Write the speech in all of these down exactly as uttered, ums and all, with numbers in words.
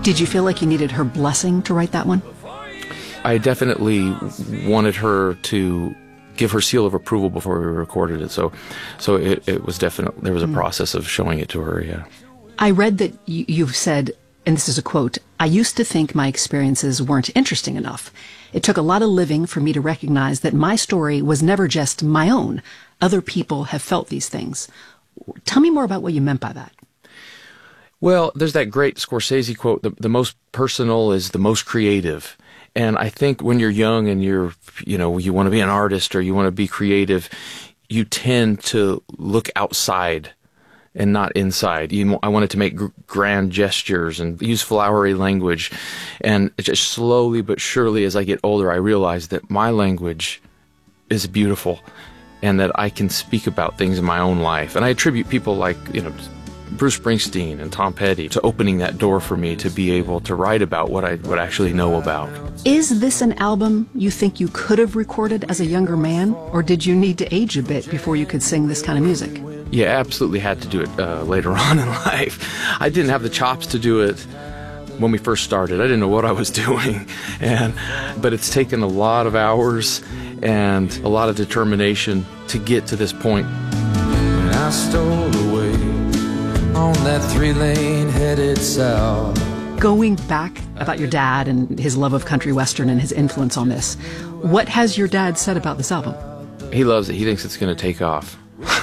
Did you feel like you needed her blessing to write that one? I definitely wanted her to give her seal of approval before we recorded it. So so it, it was definitely, there was a mm. process of showing it to her, yeah. I read that you, you've said, and this is a quote, "I used to think my experiences weren't interesting enough. It took a lot of living for me to recognize that my story was never just my own. Other people have felt these things." Tell me more about what you meant by that. Well, there's that great Scorsese quote, the, the most personal is the most creative. And I think when you're young and you're, you know, you want to be an artist or you want to be creative, you tend to look outside and not inside. You, I wanted to make gr- grand gestures and use flowery language. And just slowly but surely as I get older, I realize that my language is beautiful and that I can speak about things in my own life. And I attribute people like, you know, Bruce Springsteen and Tom Petty to opening that door for me to be able to write about what I would actually know about. Is this an album you think you could have recorded as a younger man, or did you need to age a bit before you could sing this kind of music? Yeah, absolutely had to do it uh, later on in life. I didn't have the chops to do it when we first started. I didn't know what I was doing, and but it's taken a lot of hours and a lot of determination to get to this point. When I stole away on that three-lane headed south. Going back about your dad and his love of country western and his influence on this, what has your dad said about this album? He loves it. He thinks it's going to take off.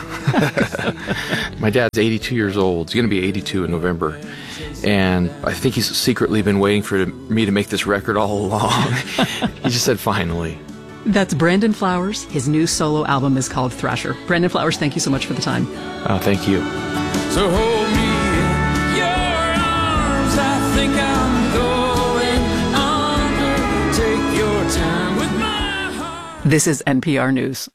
My dad's eighty-two years old. He's going to be eighty-two in November. And I think he's secretly been waiting for me to make this record all along. He just said, finally. That's Brandon Flowers. His new solo album is called Thrasher. Brandon Flowers, thank you so much for the time. Oh, thank you. So hold me in your arms, I think I'm going under. Take your time with my heart. This is N P R News.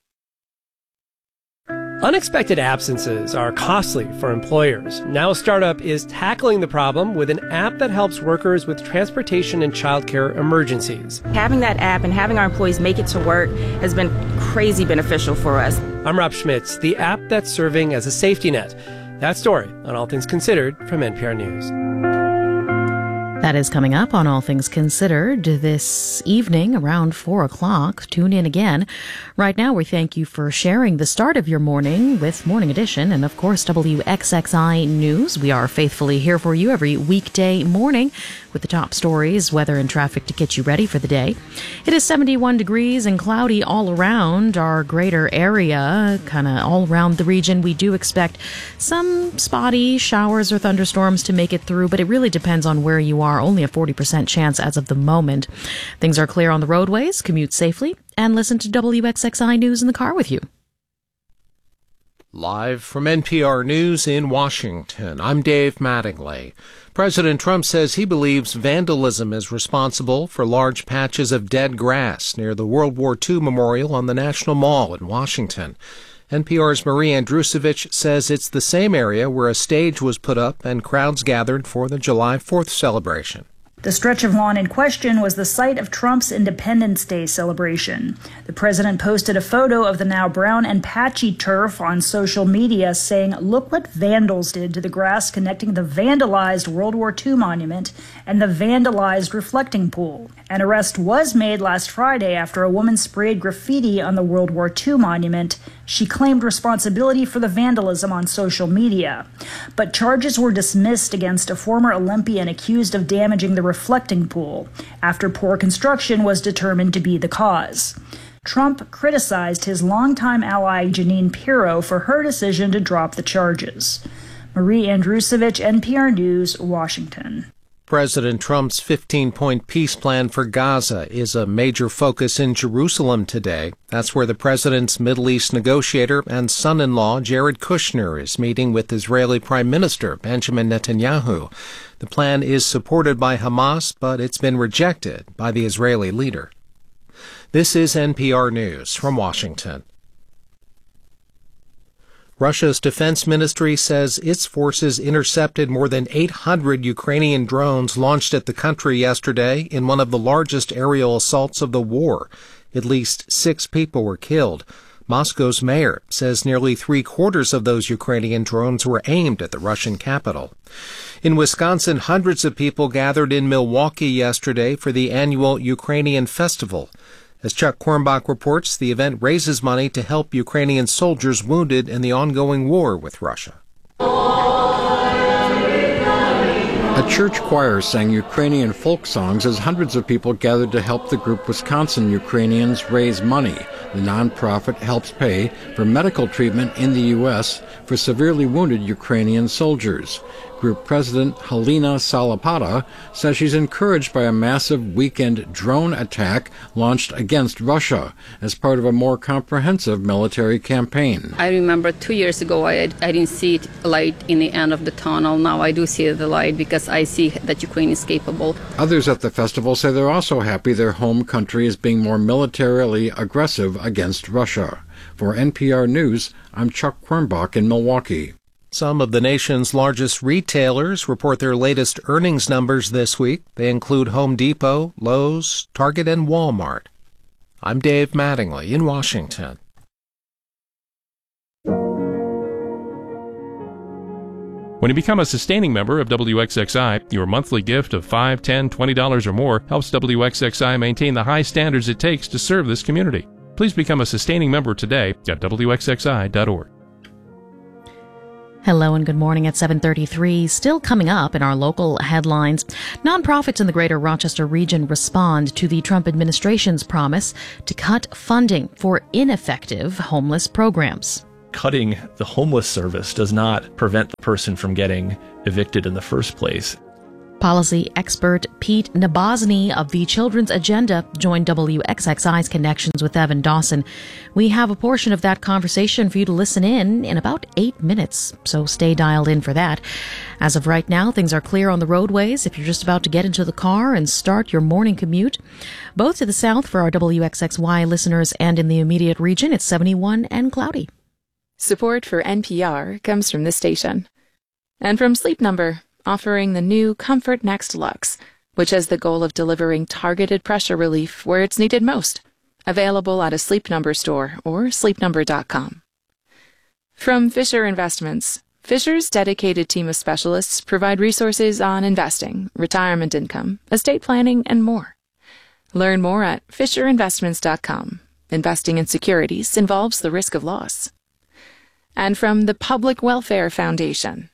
Unexpected absences are costly for employers. Now a startup is tackling the problem with an app that helps workers with transportation and childcare emergencies. Having that app and having our employees make it to work has been crazy beneficial for us. I'm Rob Schmitz, the app that's serving as a safety net. That story on All Things Considered from N P R News. That is coming up on All Things Considered this evening around four o'clock. Tune in again. Right now, we thank you for sharing the start of your morning with Morning Edition and, of course, W X X I News. We are faithfully here for you every weekday morning with the top stories, weather, and traffic to get you ready for the day. It is seventy-one degrees and cloudy all around our greater area, kind of all around the region. We do expect some spotty showers or thunderstorms to make it through, but it really depends on where you are. Only a forty percent chance as of the moment. Things are clear on the roadways. Commute safely and listen to W X X I News in the car with you. Live from N P R News in Washington, I'm Dave Mattingly. President Trump says he believes vandalism is responsible for large patches of dead grass near the World War Two Memorial on the National Mall in Washington. N P R's Marie Andrusevich says it's the same area where a stage was put up and crowds gathered for the July fourth celebration. The stretch of lawn in question was the site of Trump's Independence Day celebration. The president posted a photo of the now brown and patchy turf on social media saying, "Look what vandals did to the grass connecting the vandalized World War Two monument and the vandalized reflecting pool." An arrest was made last Friday after a woman sprayed graffiti on the World War Two monument. She claimed responsibility for the vandalism on social media. But charges were dismissed against a former Olympian accused of damaging the reflecting pool after poor construction was determined to be the cause. Trump criticized his longtime ally Jeanine Pirro for her decision to drop the charges. Marie Andrusevich, N P R News, Washington. President Trump's fifteen-point peace plan for Gaza is a major focus in Jerusalem today. That's where the president's Middle East negotiator and son-in-law, Jared Kushner, is meeting with Israeli Prime Minister Benjamin Netanyahu. The plan is supported by Hamas, but it's been rejected by the Israeli leader. This is N P R News from Washington. Russia's defense ministry says its forces intercepted more than eight hundred Ukrainian drones launched at the country yesterday in one of the largest aerial assaults of the war. At least six people were killed. Moscow's mayor says nearly three-quarters of those Ukrainian drones were aimed at the Russian capital. In Wisconsin, hundreds of people gathered in Milwaukee yesterday for the annual Ukrainian Festival. As Chuck Quirmbach reports, the event raises money to help Ukrainian soldiers wounded in the ongoing war with Russia. A church choir sang Ukrainian folk songs as hundreds of people gathered to help the group Wisconsin Ukrainians raise money. The nonprofit helps pay for medical treatment in the U S for severely wounded Ukrainian soldiers. Group President Halina Salapata says she's encouraged by a massive weekend drone attack launched against Russia as part of a more comprehensive military campaign. I remember two years ago I, I didn't see it light in the end of the tunnel. Now I do see the light because I see that Ukraine is capable. Others at the festival say they're also happy their home country is being more militarily aggressive against Russia. For N P R News, I'm Chuck Quirmbach in Milwaukee. Some of the nation's largest retailers report their latest earnings numbers this week. They include Home Depot, Lowe's, Target, and Walmart. I'm Dave Mattingly in Washington. When you become a sustaining member of W X X I, your monthly gift of five dollars, ten dollars, twenty dollars or more helps W X X I maintain the high standards it takes to serve this community. Please become a sustaining member today at W X X I dot org. Hello and good morning at seven thirty-three. Still coming up in our local headlines, nonprofits in the greater Rochester region respond to the Trump administration's promise to cut funding for ineffective homeless programs. Cutting the homeless service does not prevent the person from getting evicted in the first place. Policy expert Pete Nabozny of the Children's Agenda joined W X X I's Connections with Evan Dawson. We have a portion of that conversation for you to listen in in about eight minutes, so stay dialed in for that. As of right now, things are clear on the roadways if you're just about to get into the car and start your morning commute. Both to the south for our W X X Y listeners and in the immediate region, it's seventy-one and cloudy. Support for N P R comes from this station. And from Sleep Number, offering the new Comfort Next Luxe, which has the goal of delivering targeted pressure relief where it's needed most. Available at a Sleep Number store or sleep number dot com. From Fisher Investments, Fisher's dedicated team of specialists provide resources on investing, retirement income, estate planning, and more. Learn more at fisher investments dot com. Investing in securities involves the risk of loss. And from the Public Welfare Foundation.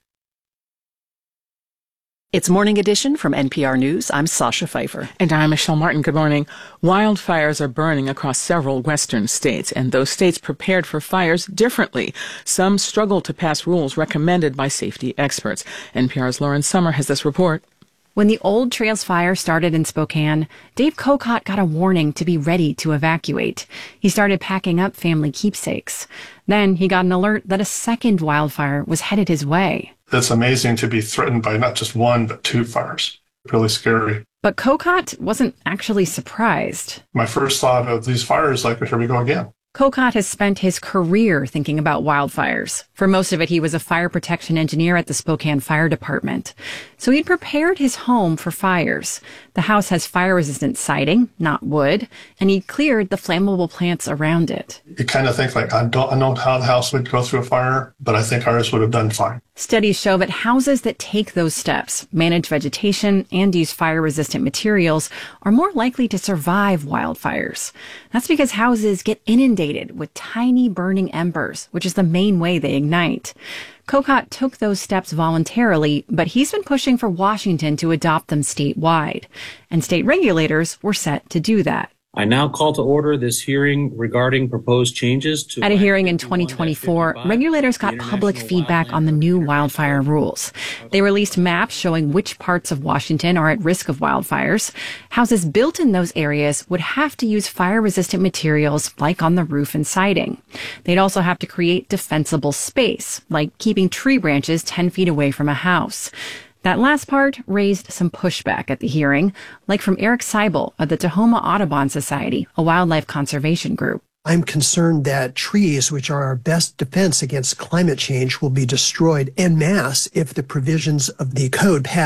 It's Morning Edition from N P R News. I'm Sasha Pfeiffer. And I'm Michelle Martin. Good morning. Wildfires are burning across several western states, and those states prepared for fires differently. Some struggle to pass rules recommended by safety experts. N P R's Lauren Sommer has this report. When the Old Trails fire started in Spokane, Dave Cocott got a warning to be ready to evacuate. He started packing up family keepsakes. Then he got an alert that a second wildfire was headed his way. It's amazing to be threatened by not just one, but two fires. Really scary. But Cocott wasn't actually surprised. My first thought of these fires, like, here we go again. Cocott has spent his career thinking about wildfires. For most of it, he was a fire protection engineer at the Spokane Fire Department. So he'd prepared his home for fires. The house has fire-resistant siding, not wood, and he cleared the flammable plants around it. You kind of think, like, I don't I know how the house would go through a fire, but I think ours would have done fine. Studies show that houses that take those steps, manage vegetation, and use fire-resistant materials are more likely to survive wildfires. That's because houses get inundated with tiny burning embers, which is the main way they ignite. Cocott took those steps voluntarily, but he's been pushing for Washington to adopt them statewide. And state regulators were set to do that. I now call to order this hearing regarding proposed changes to... At a hearing in twenty twenty-four, regulators got public feedback on the new wildfire rules. They released maps showing which parts of Washington are at risk of wildfires. Houses built in those areas would have to use fire-resistant materials like on the roof and siding. They'd also have to create defensible space, like keeping tree branches ten feet away from a house. That last part raised some pushback at the hearing, like from Eric Seibel of the Tahoma Audubon Society, a wildlife conservation group. I'm concerned that trees, which are our best defense against climate change, will be destroyed en masse if the provisions of the code pass.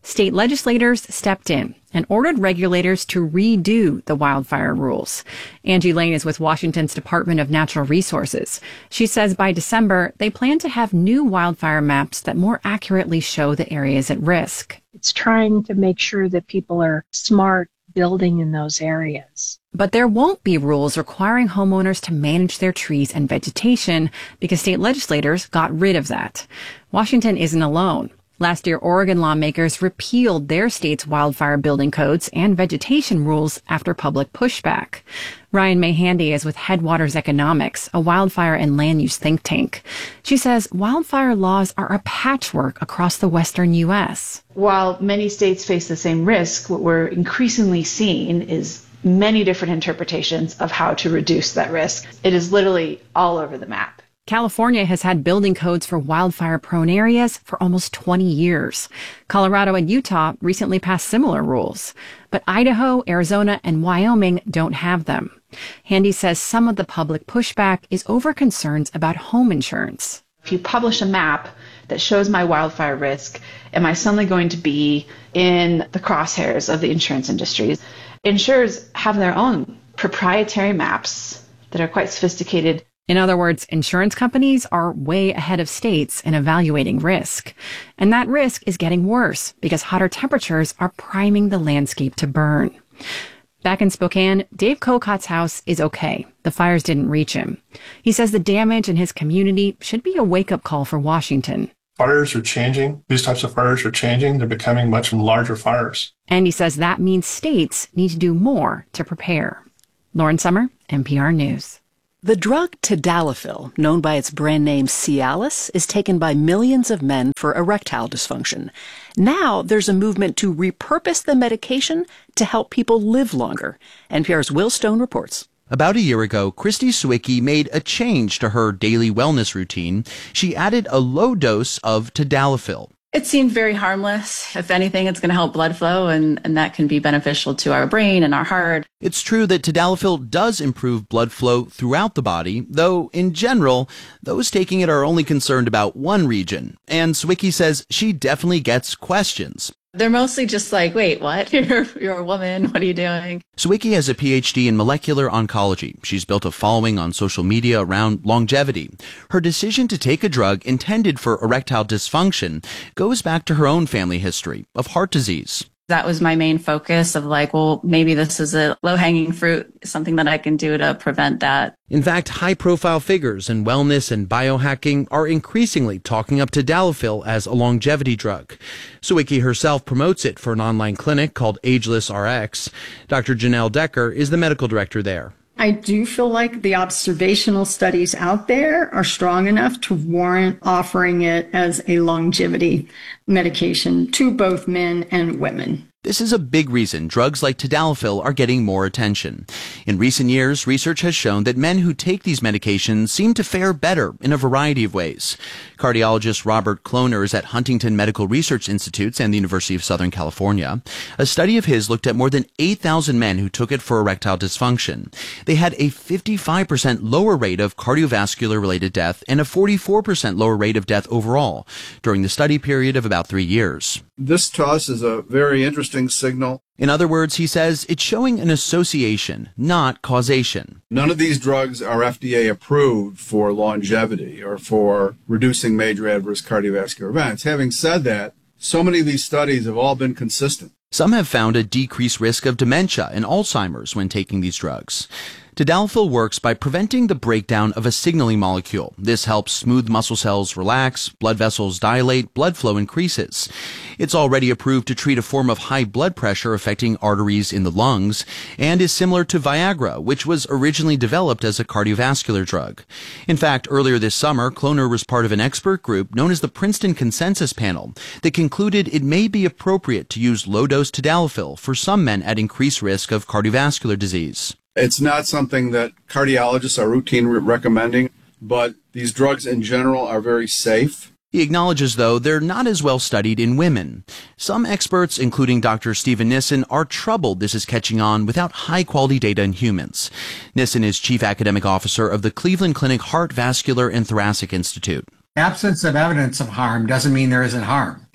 state legislators stepped in and ordered regulators to redo the wildfire rules. Angie Lane is with Washington's Department of Natural Resources. She says by December, they plan to have new wildfire maps that more accurately show the areas at risk. It's trying to make sure that people are smart building in those areas. But there won't be rules requiring homeowners to manage their trees and vegetation because state legislators got rid of that. Washington isn't alone. Last year, Oregon lawmakers repealed their state's wildfire building codes and vegetation rules after public pushback. Ryan May Handy is with Headwaters Economics, a wildfire and land use think tank. She says wildfire laws are a patchwork across the western U S. While many states face the same risk, what we're increasingly seeing is many different interpretations of how to reduce that risk. It is literally all over the map. California has had building codes for wildfire-prone areas for almost twenty years. Colorado and Utah recently passed similar rules. But Idaho, Arizona, and Wyoming don't have them. Handy says some of the public pushback is over concerns about home insurance. If you publish a map that shows my wildfire risk, am I suddenly going to be in the crosshairs of the insurance industry? Insurers have their own proprietary maps that are quite sophisticated. In other words, insurance companies are way ahead of states in evaluating risk. And that risk is getting worse because hotter temperatures are priming the landscape to burn. Back in Spokane, Dave Kokot's house is okay. The fires didn't reach him. He says the damage in his community should be a wake-up call for Washington. Fires are changing. These types of fires are changing. They're becoming much larger fires. And he says that means states need to do more to prepare. Lauren Summer, N P R News. The drug Tadalafil, known by its brand name Cialis, is taken by millions of men for erectile dysfunction. Now there's a movement to repurpose the medication to help people live longer. N P R's Will Stone reports. About a year ago, Christy Sawicki made a change to her daily wellness routine. She added a low dose of Tadalafil. It seemed very harmless. If anything, it's going to help blood flow, and, and that can be beneficial to our brain and our heart. It's true that Tadalafil does improve blood flow throughout the body, though in general, those taking it are only concerned about one region. And Sawicki says she definitely gets questions. They're mostly just like, wait, what? You're, you're a woman. What are you doing? Sawicki has a P H D in molecular oncology. She's built a following on social media around longevity. Her decision to take a drug intended for erectile dysfunction goes back to her own family history of heart disease. That was my main focus of like, well, maybe this is a low-hanging fruit, something that I can do to prevent that. In fact, high-profile figures in wellness and biohacking are increasingly talking up Tadalafil as a longevity drug. Sawicki herself promotes it for an online clinic called Ageless R X. Doctor Janelle Decker is the medical director there. I do feel like the observational studies out there are strong enough to warrant offering it as a longevity medication to both men and women. This is a big reason drugs like Tadalafil are getting more attention. In recent years, research has shown that men who take these medications seem to fare better in a variety of ways. Cardiologist Robert Kloner is at Huntington Medical Research Institutes and the University of Southern California. A study of his looked at more than eight thousand men who took it for erectile dysfunction. They had a fifty-five percent lower rate of cardiovascular-related death and a forty-four percent lower rate of death overall during the study period of about three years. This to us is a very interesting signal. In other words, he says it's showing an association, not causation. None of these drugs are F D A approved for longevity or for reducing major adverse cardiovascular events. Having said that, so many of these studies have all been consistent. Some have found a decreased risk of dementia and Alzheimer's when taking these drugs. Tadalafil works by preventing the breakdown of a signaling molecule. This helps smooth muscle cells relax, blood vessels dilate, blood flow increases. It's already approved to treat a form of high blood pressure affecting arteries in the lungs, and is similar to Viagra, which was originally developed as a cardiovascular drug. In fact, earlier this summer, Kloner was part of an expert group known as the Princeton Consensus Panel that concluded it may be appropriate to use low-dose Tadalafil for some men at increased risk of cardiovascular disease. It's not something that cardiologists are routinely recommending, but these drugs in general are very safe. He acknowledges, though, they're not as well studied in women. Some experts, including Doctor Stephen Nissen, are troubled this is catching on without high-quality data in humans. Nissen is chief academic officer of the Cleveland Clinic Heart, Vascular, and Thoracic Institute. Absence of evidence of harm doesn't mean there isn't harm.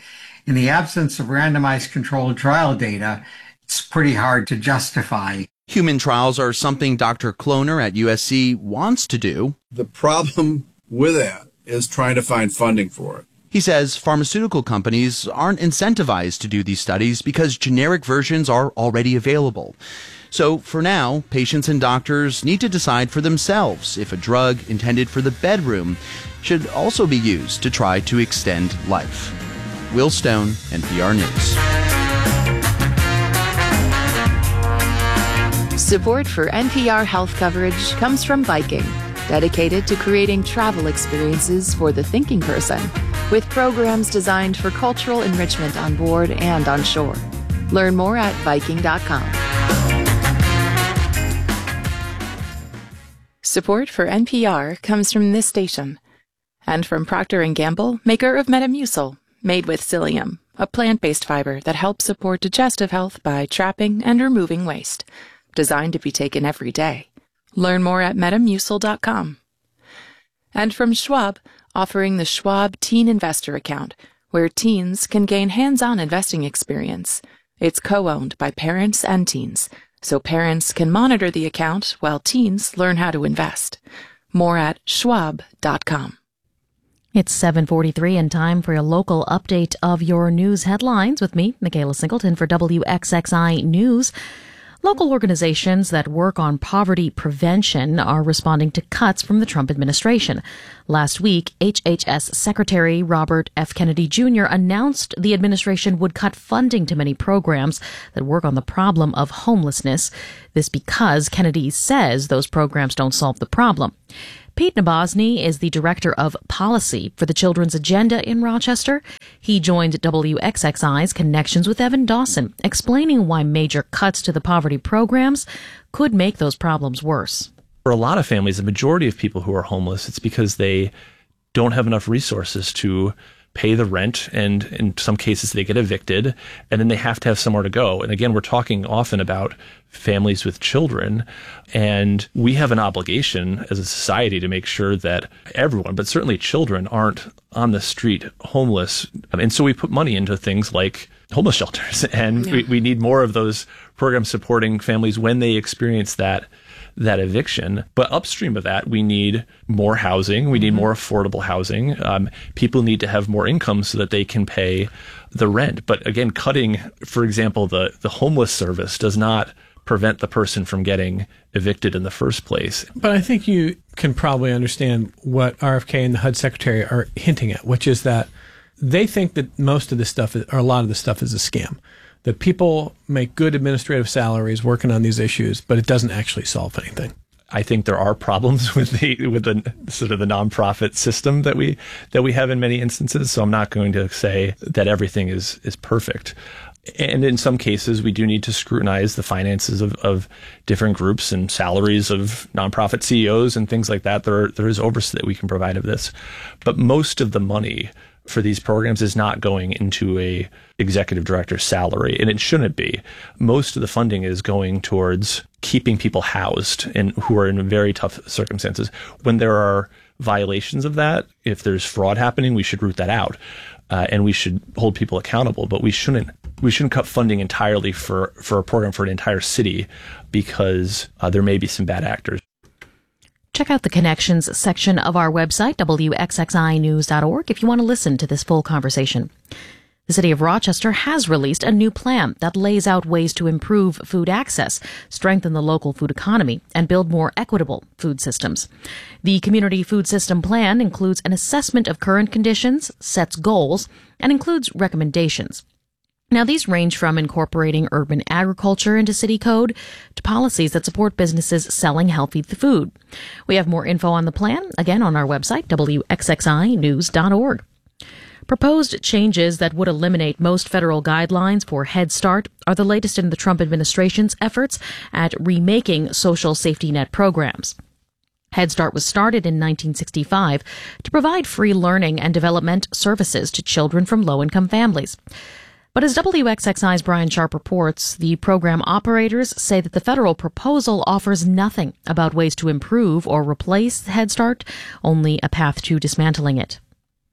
in the absence of randomized controlled trial data, it's pretty hard to justify. Human trials are something Doctor Kloner at U S C wants to do. The problem with that is trying to find funding for it. He says pharmaceutical companies aren't incentivized to do these studies because generic versions are already available. So for now, patients and doctors need to decide for themselves if a drug intended for the bedroom should also be used to try to extend life. Will Stone, N P R News. Support for N P R health coverage comes from Viking, dedicated to creating travel experiences for the thinking person, with programs designed for cultural enrichment on board and on shore. Learn more at Viking dot com. Support for N P R comes from this station and from Procter and Gamble, maker of Metamucil, made with psyllium, a plant-based fiber that helps support digestive health by trapping and removing waste. Designed to be taken every day. Learn more at Metamucil dot com. And from Schwab, offering the Schwab Teen Investor Account, where teens can gain hands-on investing experience. It's co-owned by parents and teens, so parents can monitor the account while teens learn how to invest. More at Schwab dot com. It's seven forty-three and time for a local update of your news headlines with me, Michaela Singleton, for W X X I News. Local organizations that work on poverty prevention are responding to cuts from the Trump administration. Last week, H H S Secretary Robert F. Kennedy Junior announced the administration would cut funding to many programs that work on the problem of homelessness. This because Kennedy says those programs don't solve the problem. Pete Nabosny is the director of policy for the Children's Agenda in Rochester. He joined W X X I's Connections with Evan Dawson, explaining why major cuts to the poverty programs could make those problems worse. For a lot of families, the majority of people who are homeless, it's because they don't have enough resources to pay the rent, and in some cases they get evicted, and then they have to have somewhere to go. And again, we're talking often about families with children, and we have an obligation as a society to make sure that everyone, but certainly children, aren't on the street homeless. And so we put money into things like homeless shelters, and yeah. we, we need more of those programs supporting families when they experience that that eviction. But upstream of that, we need more housing. We need mm-hmm. more affordable housing. Um, people need to have more income so that they can pay the rent. But again, cutting, for example, the, the homeless service does not prevent the person from getting evicted in the first place. But I think you can probably understand what R F K and the H U D Secretary are hinting at, which is that they think that most of this stuff, is, or a lot of this stuff, is a scam. That people make good administrative salaries working on these issues, but it doesn't actually solve anything. I think there are problems with the with the sort of the nonprofit system that we that we have in many instances. So I'm not going to say that everything is is perfect. And in some cases, we do need to scrutinize the finances of, of different groups and salaries of nonprofit C E Os and things like that. There, there is oversight that we can provide of this. But most of the money for these programs is not going into a executive director's salary, and it shouldn't be. Most of the funding is going towards keeping people housed and who are in very tough circumstances. When there are violations of that, if there's fraud happening, we should root that out, uh, and we should hold people accountable. But we shouldn't we shouldn't cut funding entirely for for a program for an entire city because uh, there may be some bad actors. Check out the Connections section of our website, W X X I news dot org, if you want to listen to this full conversation. The City of Rochester has released a new plan that lays out ways to improve food access, strengthen the local food economy, and build more equitable food systems. The Community Food System Plan includes an assessment of current conditions, sets goals, and includes recommendations. Now, these range from incorporating urban agriculture into city code to policies that support businesses selling healthy food. We have more info on the plan, again, on our website, W X X I news dot org. Proposed changes that would eliminate most federal guidelines for Head Start are the latest in the Trump administration's efforts at remaking social safety net programs. Head Start was started in nineteen sixty-five to provide free learning and development services to children from low-income families. But as W X X I's Brian Sharp reports, the program operators say that the federal proposal offers nothing about ways to improve or replace Head Start, only a path to dismantling it.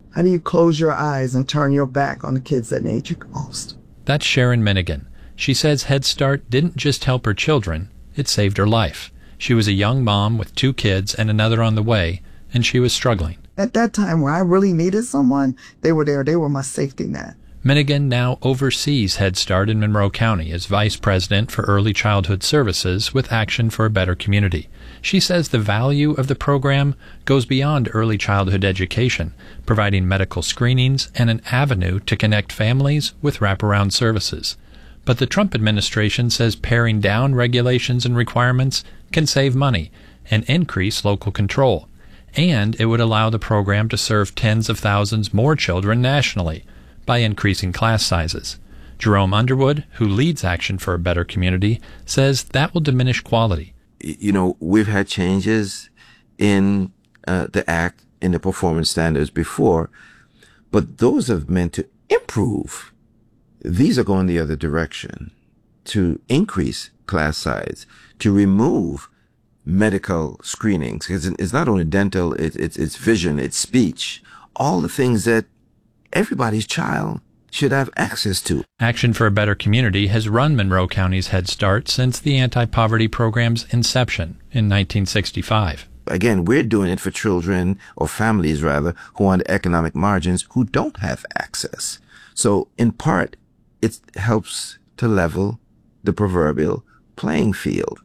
How do you close your eyes and turn your back on the kids that need you most? That's Sharon Minigan. She says Head Start didn't just help her children, it saved her life. She was a young mom with two kids and another on the way, and she was struggling. At that time where I really needed someone, they were there. They were my safety net. Minigan now oversees Head Start in Monroe County as Vice President for Early Childhood Services with Action for a Better Community. She says the value of the program goes beyond early childhood education, providing medical screenings and an avenue to connect families with wraparound services. But the Trump administration says paring down regulations and requirements can save money and increase local control, and it would allow the program to serve tens of thousands more children nationally by increasing class sizes. Jerome Underwood, who leads Action for a Better Community, says that will diminish quality. You know, we've had changes in uh, the Act, in the performance standards before, but those are meant to improve. These are going the other direction, to increase class size, to remove medical screenings. Because it's not only dental, it's, it's, it's vision, it's speech, all the things that everybody's child should have access to. Action for a Better Community has run Monroe County's Head Start since the anti-poverty program's inception in nineteen sixty-five. Again, we're doing it for children, or families rather, who are on the economic margins who don't have access. So in part, it helps to level the proverbial playing field.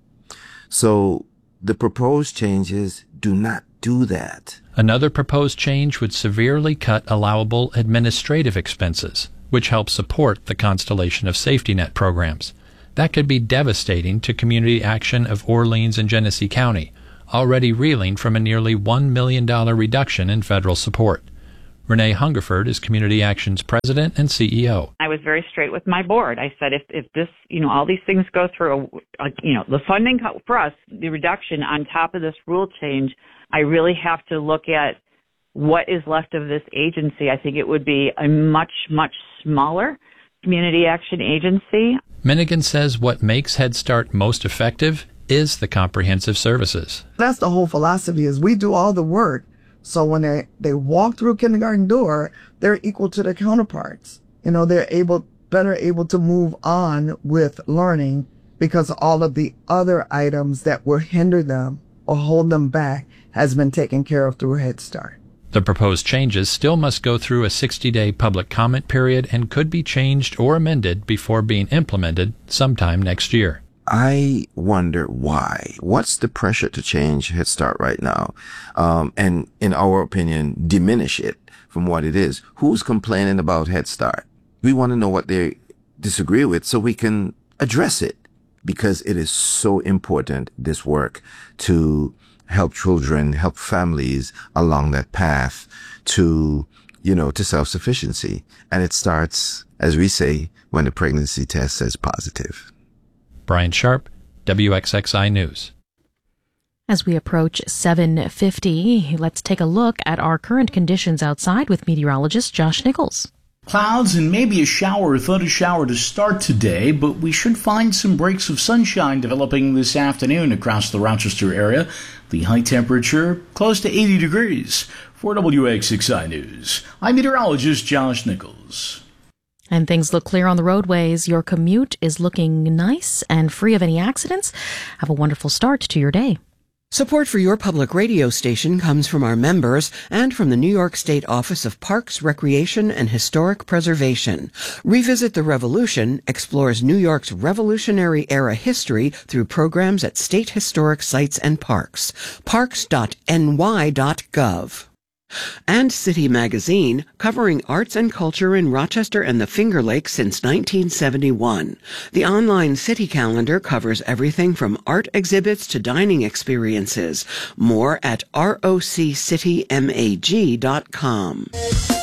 So the proposed changes do not do that. Another proposed change would severely cut allowable administrative expenses, which help support the constellation of safety net programs. That could be devastating to community action of Orleans and Genesee County, already reeling from a nearly one million dollars reduction in federal support. Renee Hungerford is Community Action's president and C E O. I was very straight with my board. I said, if, if this, you know, all these things go through, uh, you know, the funding for us, the reduction on top of this rule change, I really have to look at what is left of this agency. I think it would be a much, much smaller community action agency. Minigan says what makes Head Start most effective is the comprehensive services. That's the whole philosophy, is we do all the work. So when they, they walk through kindergarten door, they're equal to their counterparts. You know, they're able, better able to move on with learning because all of the other items that will hinder them or hold them back has been taken care of through Head Start. The proposed changes still must go through a sixty-day public comment period and could be changed or amended before being implemented sometime next year. I wonder why. What's the pressure to change Head Start right now? Um, and in our opinion, diminish it from what it is. Who's complaining about Head Start? We want to know what they disagree with so we can address it, because it is so important, this work, to help children, help families along that path to, you know, to self-sufficiency. And it starts, as we say, when the pregnancy test says positive. Brian Sharp, W X X I News. As we approach seven fifty, let's take a look at our current conditions outside with meteorologist Josh Nichols. Clouds and maybe a shower or thunder shower to start today, but we should find some breaks of sunshine developing this afternoon across the Rochester area. The high temperature close to eighty degrees. For W X X I News, I'm meteorologist Josh Nichols. And things look clear on the roadways. Your commute is looking nice and free of any accidents. Have a wonderful start to your day. Support for your public radio station comes from our members and from the New York State Office of Parks, Recreation, and Historic Preservation. Revisit the Revolution explores New York's Revolutionary era history through programs at state historic sites and parks. parks dot N Y dot gov. And City Magazine, covering arts and culture in Rochester and the Finger Lakes since nineteen seventy-one. The online city calendar covers everything from art exhibits to dining experiences. More at R O C city mag dot com.